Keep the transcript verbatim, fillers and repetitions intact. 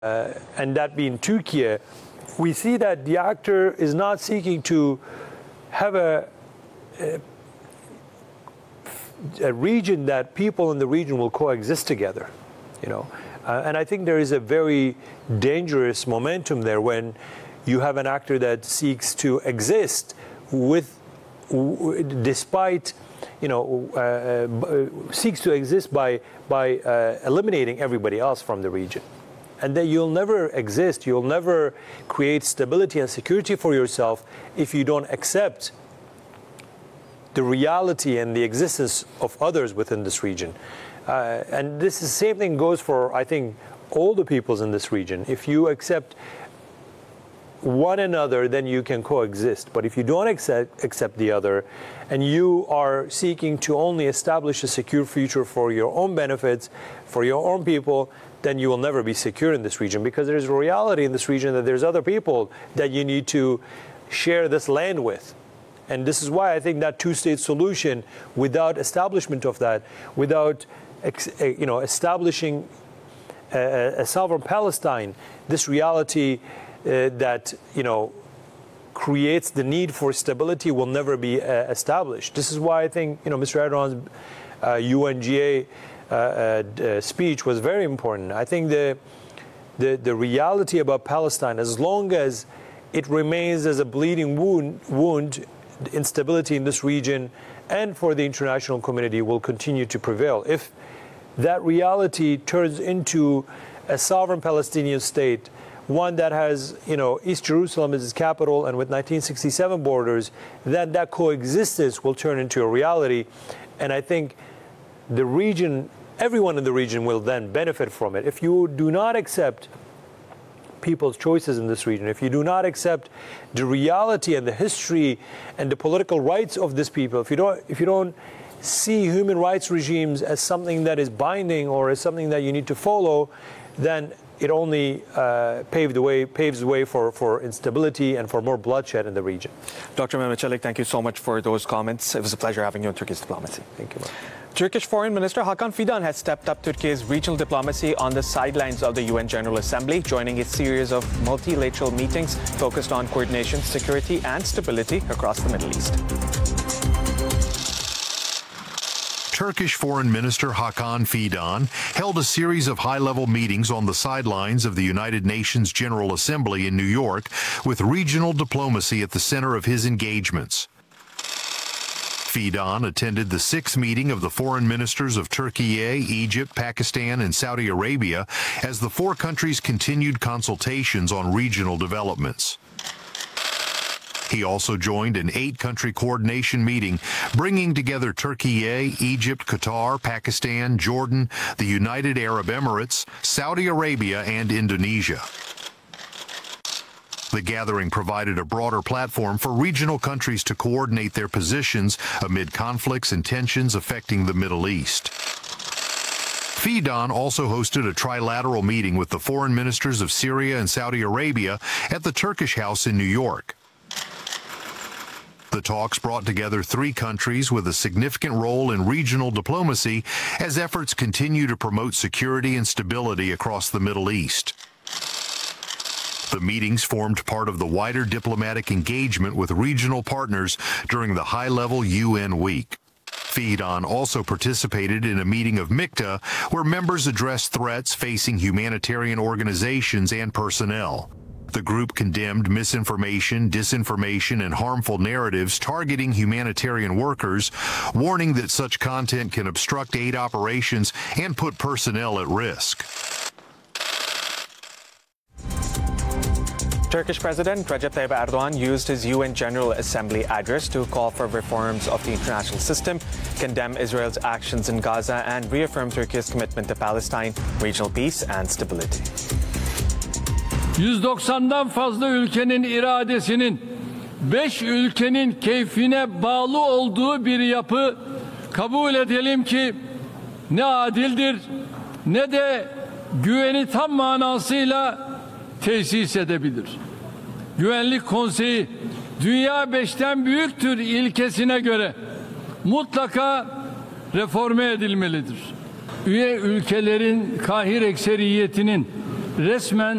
uh, and that being Turkey, we see that the actor is not seeking to have a, a, a region that people in the region will coexist together, you know. Uh, and I think there is a very dangerous momentum there when you have an actor that seeks to exist with, w despite, you know, uh, uh, seeks to exist by, by uh, eliminating everybody else from the region. And then you'll never exist, you'll never create stability and security for yourself if you don't accept the reality and the existence of others within this region. Uh, and this is the same thing goes for, I think, all the peoples in this region. If you accept one another, then you can coexist. But if you don't accept, accept the other, and you are seeking to only establish a secure future for your own benefits, for your own people, then you will never be secure in this region, because there's a reality in this region that there's other people that you need to share this land with. And this is why I think that two-state solution, without establishment of that, without you know, establishing a, a sovereign Palestine, this reality uh, that you know creates the need for stability will never be uh, established. This is why I think you know Mister Erdogan's uh, U N G A uh, uh, speech was very important. I think the, the the reality about Palestine, as long as it remains as a bleeding wound, wound, instability in this region and for the international community will continue to prevail. If that reality turns into a sovereign Palestinian state, one that has, you know, East Jerusalem as its capital and with nineteen sixty-seven borders, then that coexistence will turn into a reality. And I think the region, everyone in the region will then benefit from it. If you do not accept people's choices in this region, if you do not accept the reality and the history and the political rights of this people, if you don't, if you don't see human rights regimes as something that is binding or as something that you need to follow, then it only uh, paved the way, paves the way for, for instability and for more bloodshed in the region. Doctor Mehmet Çelik, thank you so much for those comments. It was a pleasure having you on Turkey's Diplomacy. Thank you. Turkish Foreign Minister Hakan Fidan has stepped up Turkey's regional diplomacy on the sidelines of the U N General Assembly, joining a series of multilateral meetings focused on coordination, security and stability across the Middle East. Turkish Foreign Minister Hakan Fidan held a series of high-level meetings on the sidelines of the United Nations General Assembly in New York, with regional diplomacy at the center of his engagements. Fidan attended the sixth meeting of the foreign ministers of Turkey, Egypt, Pakistan, and Saudi Arabia as the four countries continued consultations on regional developments. He also joined an eight-country coordination meeting, bringing together Turkey, Egypt, Qatar, Pakistan, Jordan, the United Arab Emirates, Saudi Arabia, and Indonesia. The gathering provided a broader platform for regional countries to coordinate their positions amid conflicts and tensions affecting the Middle East. Fidan also hosted a trilateral meeting with the foreign ministers of Syria and Saudi Arabia at the Turkish House in New York. The talks brought together three countries with a significant role in regional diplomacy as efforts continue to promote security and stability across the Middle East. The meetings formed part of the wider diplomatic engagement with regional partners during the high-level U N week. Fidan also participated in a meeting of MIKTA, where members addressed threats facing humanitarian organizations and personnel. The group condemned misinformation, disinformation, and harmful narratives targeting humanitarian workers, warning that such content can obstruct aid operations and put personnel at risk. Turkish President Recep Tayyip Erdogan used his U N General Assembly address to call for reforms of the international system, condemn Israel's actions in Gaza, and reaffirm Turkey's commitment to Palestine, regional peace, and stability. yüz doksandan fazla ülkenin iradesinin beş ülkenin keyfine bağlı olduğu bir yapı kabul edelim ki ne adildir ne de güveni tam manasıyla tesis edebilir. Güvenlik Konseyi dünya beşten büyüktür ilkesine göre mutlaka reforme edilmelidir. Üye ülkelerin kahir ekseriyetinin resmen